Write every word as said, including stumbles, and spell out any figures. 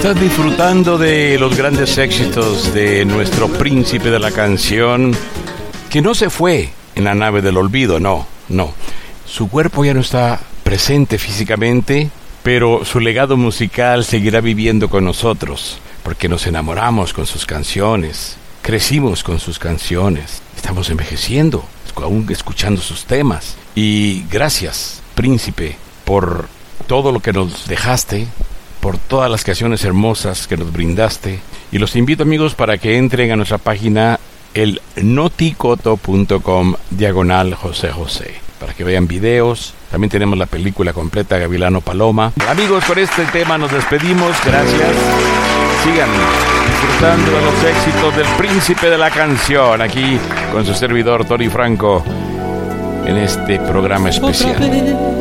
Estás disfrutando de los grandes éxitos de nuestro príncipe de la canción, que no se fue en la nave del olvido, no, no. Su cuerpo ya no está presente físicamente, pero su legado musical seguirá viviendo con nosotros, porque nos enamoramos con sus canciones, crecimos con sus canciones, estamos envejeciendo, aún escuchando sus temas. Y gracias, príncipe, por todo lo que nos dejaste, por todas las canciones hermosas que nos brindaste. Y los invito, amigos, para que entren a nuestra página el noticoto punto com diagonal José José, para que vean videos. También tenemos la película completa Gavilano Paloma. Amigos, con este tema nos despedimos. Gracias. Sigan disfrutando de los éxitos del príncipe de la canción, aquí con su servidor Tony Franco, en este programa especial.